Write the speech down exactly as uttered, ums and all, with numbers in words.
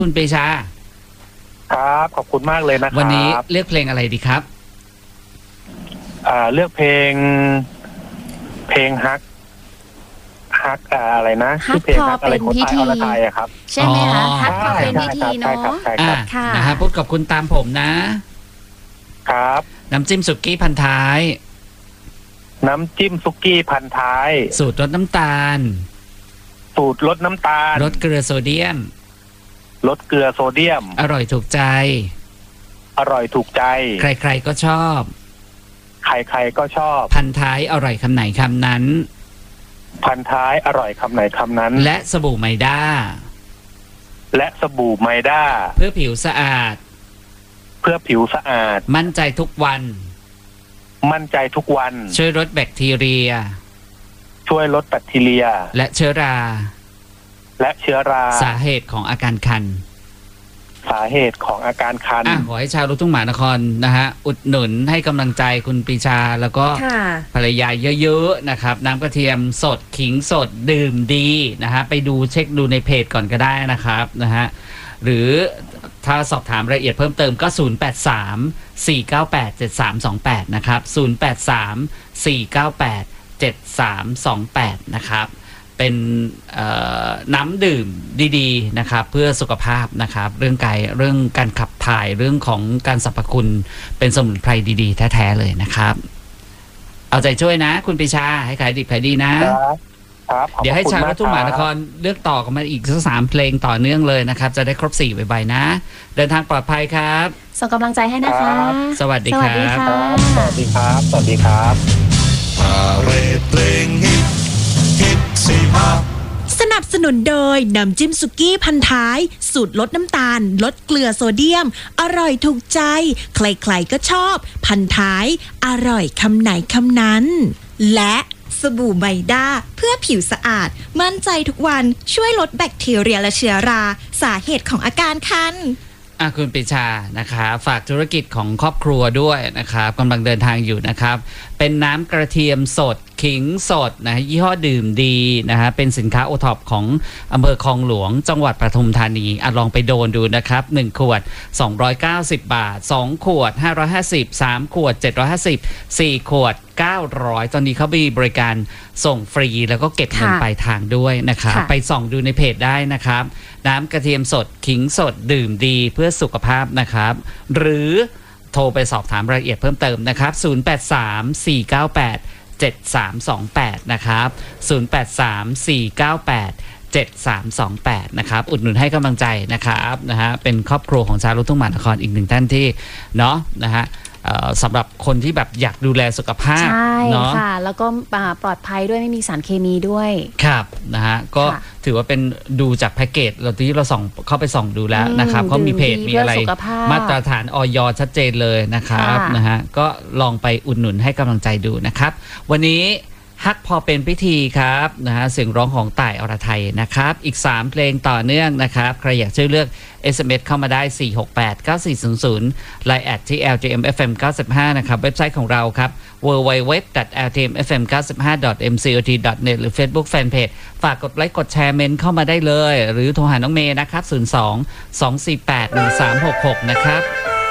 คุณปรีชาครับขอบคุณมากเลยนะครับวันนี้เลือกเพลงอะไรดีครับอ่าเลือกเพลงเพลงฮักฮักอะไรนะฮักพอเป็นพิธีอะครับใช่ไหมคะฮักพอเป็นพิธีเนาะค่ะนะฮะพูดกับคุณตามผมนะครับน้ำจิ้มสุกี้พันท้ายน้ำจิ้มสุกี้พันท้ายสูตรลดน้ำตาลสูตรลดน้ำตาลลดเกลือโซเดียมลดเกลือโซเดียมอร่อยถูกใจอร่อยถูกใจใครๆก็ชอบใครๆก็ชอบพันท้ายอร่อยคำไหนคำนั้นพันท้ายอร่อยคำไหนคำนั้นและสบู่ไมด้าและสบู่ไมด้าเพื่อผิวสะอาดเพื่อผิวสะอาดมั่นใจทุกวันมั่นใจทุกวันช่วยลดแบคทีเรียช่วยลดแบคทีเรียและเชื้อราและเชื้อราสาเหตุของอาการคันสาเหตุของอาการคันอ่ะขอให้ชาวลูกทุ่งมหานครนะฮะอุดหนุนให้กำลังใจคุณปรีชาแล้วก็ภรรยาเยอะๆนะครับน้ำกระเทียมสดขิงสดดื่มดีนะฮะไปดูเช็คดูในเพจก่อนก็ได้นะครับนะฮะหรือถ้าสอบถามรายละเอียดเพิ่มเติมก็ศูนย์ แปด สาม สี่ เก้า แปด เจ็ด สาม สอง แปดนะครับศูนย์ แปด สาม สี่ เก้า แปด เจ็ด สาม สอง แปดนะครับเป็นน้ำดื่มดีๆนะครับเพื่อสุขภาพนะครับเรื่องกายเรื่องการขับถ่ายเรื่องของการสรรพคุณเป็นสมุนไพรดีๆแท้ๆเลยนะครับเอาใจช่วยนะคุณปรีชาให้ขายดิบขายดีนะครับเดี๋ยวให้ชาวลูกทุ่งมหานครเลือกต่อกันมาอีกสักสามเพลงต่อเนื่องเลยนะครับจะได้ครบสี่ใบๆนะเดินทางปลอดภัยครับส่งกำลังใจให้นะคะสวัสดีครับสวัสดีครับสวัสดีครับพาเรทเพลงฮิตฮิตสีพับสนับสนุนโดยน้ำจิ้มสุกี้พันท้ายสูตรลดน้ำตาลลดเกลือโซเดียมอร่อยถูกใจใครๆก็ชอบพันท้ายอร่อยคำไหนคำนั้นและสบู่ไมด้าเพื่อผิวสะอาดมั่นใจทุกวันช่วยลดแบคทีเรียและเชื้อราสาเหตุของอาการคันอ่ะคุณปรีชานะคะฝากธุรกิจของครอบครัวด้วยนะครับกำลังเดินทางอยู่นะครับเป็นน้ำกระเทียมสดขิงสดนะยี่ห้อดื่มดีนะฮะเป็นสินค้าโอท็อปของอำเภอคลองหลวงจังหวัดปทุมธานีอ่ะลองไปโดนดูนะครับหนึ่งขวดสองร้อยเก้าสิบบาทสองขวดห้าร้อยห้าสิบ สามขวดเจ็ดร้อยห้าสิบ สี่ขวดเก้าร้อยตอนนี้เขามีบริการส่งฟรีแล้วก็เก็บเงินปลายทางด้วยนะคะไปส่องดูในเพจได้นะครับน้ำกระเทียมสดขิงสดดื่มดีเพื่อสุขภาพนะครับหรือโทรไปสอบถามรายละเอียดเพิ่มเติมนะครับศูนย์ แปด สาม สี่ เก้า แปด เจ็ด สาม สอง แปดนะครับศูนย์ แปด สาม สี่ เก้า แปด เจ็ด สาม สอง แปดนะครับอุดหนุนให้กำลังใจนะครับนะฮะเป็นครอบครัวของชาวลูกทุ่งมหานครอีกหนึ่งท่านที่เนาะนะฮะสำหรับคนที่แบบอยากดูแลสุขภาพใช่เนาะค่ะแล้วก็ปลอดภัยด้วยไม่มีสารเคมีด้วยครับนะฮะก็ถือว่าเป็นดูจากแพ็กเกจเราที่เราส่องเข้าไปส่องดูแล้วนะครับเขามีเพจมีอะไรมาตรฐานอย.ชัดเจนเลยนะครับนะฮะก็ลองไปอุดหนุนให้กำลังใจดูนะครับวันนี้ฮักพอเป็นพิธีครับนะฮะเสียงร้องของต่ายอรไทยนะครับอีกสามเพลงต่อเนื่องนะครับใครอยากช่วยเลือก เอส เอ็ม เอส เข้ามาได้สี่ หก แปด เก้า สี่ ศูนย์ ศูนย์ ไลน์ แอท ที่ แอล จี เอ็ม เอฟ เอ็ม เก้าสิบห้านะครับเว็บไซต์ของเราครับ ดับเบิลยู ดับเบิลยู ดับเบิลยู ดอท แอล ที เอ็ม เอฟ เอ็ม เก้าสิบห้า ดอท เอ็ม ซี โอ ที ดอท เน็ต หรือ Facebook Fanpage ฝากกดไลค์กดแชร์เมนต์เข้ามาได้เลยหรือโทรหาน้องเมย์นะครับศูนย์ สอง สอง สี่ แปด หนึ่ง สาม หก หกนะครับ